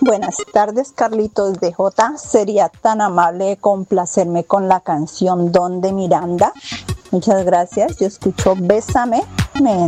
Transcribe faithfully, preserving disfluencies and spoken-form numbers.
Buenas tardes, Carlitos de J. ¿Sería tan amable de complacerme con la canción Don de Miranda? Muchas gracias. Yo escucho Bésame. Me